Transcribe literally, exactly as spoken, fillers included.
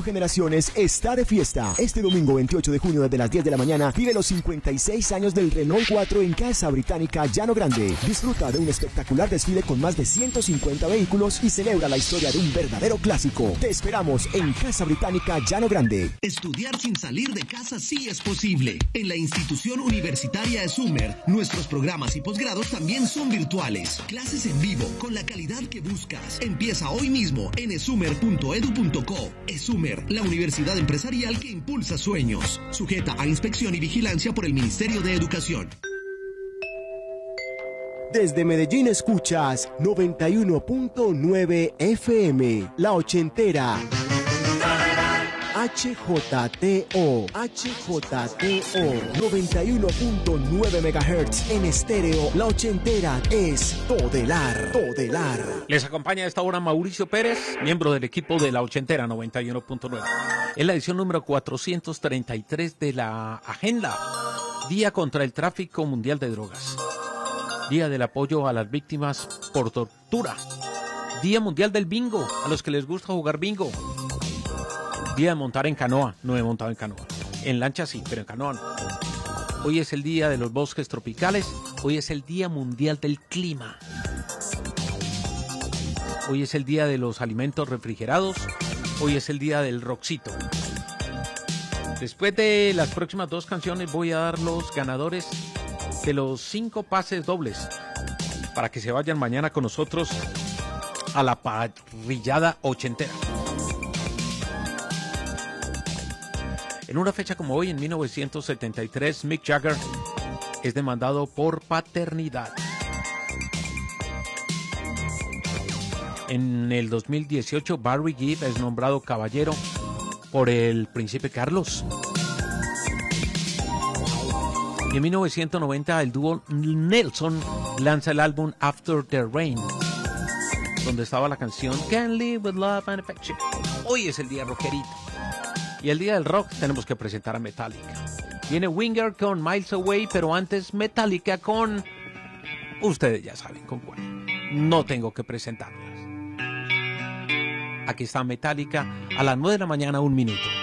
Cinco Generaciones está de fiesta. Este domingo veintiocho de junio desde las diez de la mañana vive los cincuenta y seis años del Renault cuatro en Casa Británica Llano Grande. Disfruta de un espectacular desfile con más de ciento cincuenta vehículos y celebra la historia de un verdadero clásico. Te esperamos en Casa Británica Llano Grande. Estudiar sin salir de casa sí es posible. En la institución universitaria ESUMER, nuestros programas y posgrados también son virtuales. Clases en vivo con la calidad que buscas. Empieza hoy mismo en esumer punto edu punto co. ESUMER, la universidad empresarial que impulsa sueños. Sujeta a inspección y vigilancia por el Ministerio de Educación. Desde Medellín escuchas noventa y uno punto nueve F M, La Ochentera. H J T O, H J T O, noventa y uno punto nueve megahertz en estéreo. La Ochentera es Todelar, Todelar. Les acompaña a esta hora Mauricio Pérez, miembro del equipo de La Ochentera noventa y uno punto nueve. Es la edición número cuatrocientos treinta y tres de la agenda. Día contra el tráfico mundial de drogas. Día del apoyo a las víctimas por tortura. Día mundial del bingo, a los que les gusta jugar bingo. Día de montar en canoa, no he montado en canoa. En lancha sí, pero en canoa no. Hoy es el día de los bosques tropicales. Hoy es el día mundial del clima. Hoy es el día de los alimentos refrigerados. Hoy es el día del rockcito. Después de las próximas dos canciones voy a dar los ganadores de los cinco pases dobles para que se vayan mañana con nosotros a la parrillada ochentera. En una fecha como hoy, en mil novecientos setenta y tres, Mick Jagger es demandado por paternidad. En el dos mil dieciocho, Barry Gibb es nombrado caballero por el príncipe Carlos. Y en mil novecientos noventa, el dúo Nelson lanza el álbum After the Rain, donde estaba la canción Can't Live With Love and Affection. Hoy es el día rockerito. Y el día del rock tenemos que presentar a Metallica. Viene Winger con Miles Away, pero antes Metallica con... Ustedes ya saben con cuál. No tengo que presentarlas. Aquí está Metallica a las nueve de la mañana, un minuto.